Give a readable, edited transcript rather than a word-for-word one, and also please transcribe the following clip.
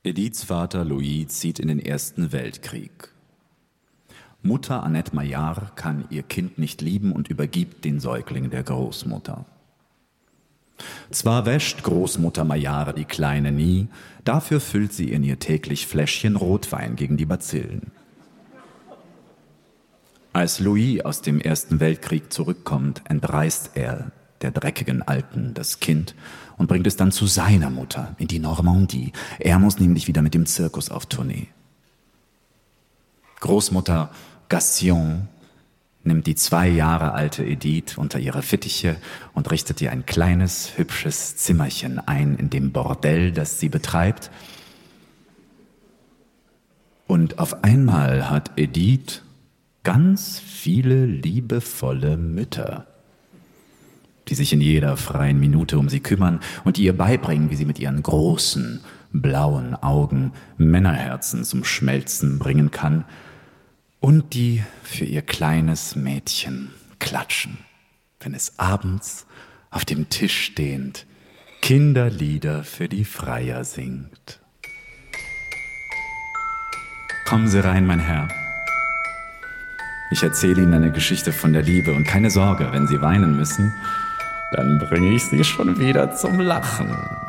Ediths Vater Louis zieht in den Ersten Weltkrieg. Mutter Annette Maillard kann ihr Kind nicht lieben und übergibt den Säugling der Großmutter. Zwar wäscht Großmutter Maillard die Kleine nie, dafür füllt sie in ihr täglich Fläschchen Rotwein gegen die Bazillen. Als Louis aus dem Ersten Weltkrieg zurückkommt, entreißt er der dreckigen Alten das Kind und bringt es dann zu seiner Mutter in die Normandie. Er muss nämlich wieder mit dem Zirkus auf Tournee. Großmutter Gassion nimmt die 2 Jahre alte Edith unter ihre Fittiche und richtet ihr ein kleines, hübsches Zimmerchen ein in dem Bordell, das sie betreibt. Und auf einmal hat Edith ganz viele liebevolle Mütter, die sich in jeder freien Minute um sie kümmern und ihr beibringen, wie sie mit ihren großen, blauen Augen Männerherzen zum Schmelzen bringen kann und die für ihr kleines Mädchen klatschen, wenn es abends auf dem Tisch stehend Kinderlieder für die Freier singt. Kommen Sie rein, mein Herr. Ich erzähle Ihnen eine Geschichte von der Liebe und keine Sorge, wenn Sie weinen müssen, dann bringe ich Sie schon wieder zum Lachen.